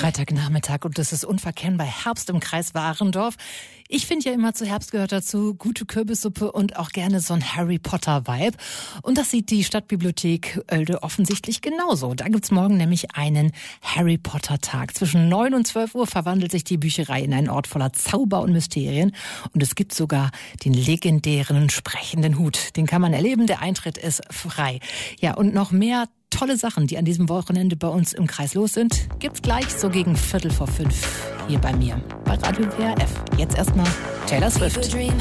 Freitagnachmittag und es ist unverkennbar Herbst im Kreis Warendorf. Ich finde ja immer, zu Herbst gehört dazu gute Kürbissuppe und auch gerne so ein Harry Potter-Vibe. Und das sieht die Stadtbibliothek Oelde offensichtlich genauso. Da gibt's morgen nämlich einen Harry Potter-Tag. Zwischen 9 und 12 Uhr verwandelt sich die Bücherei in einen Ort voller Zauber und Mysterien. Und es gibt sogar den legendären sprechenden Hut. Den kann man erleben, der Eintritt ist frei. Ja, und noch mehr tolle Sachen, die an diesem Wochenende bei uns im Kreis los sind, gibt's gleich so gegen 4:45 hier bei mir, bei Radio WRF. Jetzt erstmal Taylor Swift.